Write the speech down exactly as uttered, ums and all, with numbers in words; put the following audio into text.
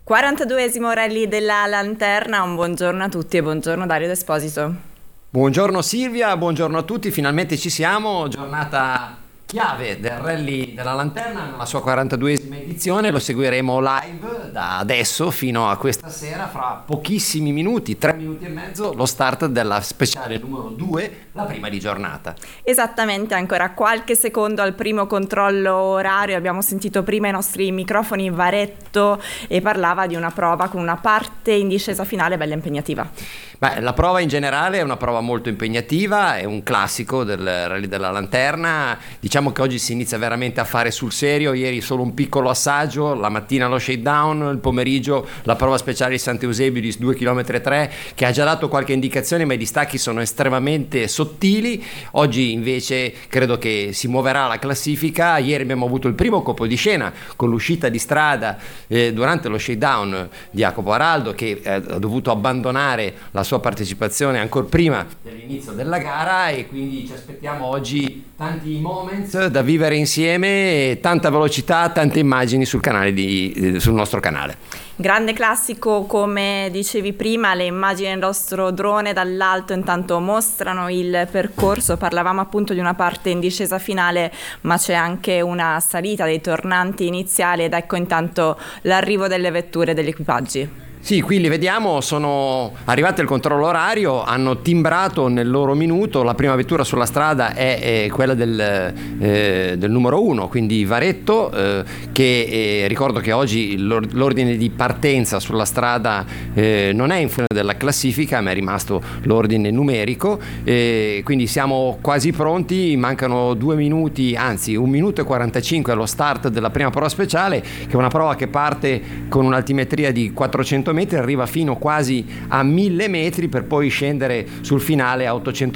quarantaduesimo rally della Lanterna, un buongiorno a tutti e buongiorno Dario D'Esposito. Buongiorno Silvia, buongiorno a tutti, finalmente ci siamo, giornata chiave del rally della Lanterna nella sua quarantaduesima edizione, lo seguiremo live da adesso fino a questa sera, fra pochissimi minuti, tre minuti e mezzo, lo start della speciale numero due, la prima di giornata. Esattamente, ancora qualche secondo al primo controllo orario, abbiamo sentito prima i nostri microfoni Varetto e parlava di una prova con una parte in discesa finale bella impegnativa. Beh, la prova in generale è una prova molto impegnativa, è un classico del Rally della Lanterna, diciamo che oggi si inizia veramente a fare sul serio, ieri solo un piccolo assaggio, la mattina lo shakedown, il pomeriggio la prova speciale di Sant'Eusebio di due virgola tre chilometri che ha già dato qualche indicazione, ma i distacchi sono estremamente sottili. Oggi invece credo che si muoverà la classifica. Ieri abbiamo avuto il primo colpo di scena con l'uscita di strada eh, durante lo shakedown di Jacopo Araldo, che eh, ha dovuto abbandonare la sua partecipazione ancora prima dell'inizio della gara, e quindi ci aspettiamo oggi tanti moments da vivere insieme e tanta velocità, tante immagini sul canale di, eh, sul nostro canale. Grande classico, come dicevi prima, le immagini del nostro drone dall'alto intanto mostrano il percorso, parlavamo appunto di una parte in discesa finale, ma c'è anche una salita dei tornanti iniziali ed ecco intanto l'arrivo delle vetture e degli equipaggi. Sì, qui li vediamo, sono arrivati al controllo orario, hanno timbrato nel loro minuto, la prima vettura sulla strada è, è quella del, eh, del numero uno, quindi Varetto, eh, che eh, ricordo che oggi l'ordine di partenza sulla strada eh, non è in funzione della classifica, ma è rimasto l'ordine numerico, eh, quindi siamo quasi pronti, mancano due minuti, anzi un minuto e quarantacinque allo start della prima prova speciale, che è una prova che parte con un'altimetria di quattrocento metri, arriva fino quasi a mille metri per poi scendere sul finale a ottocento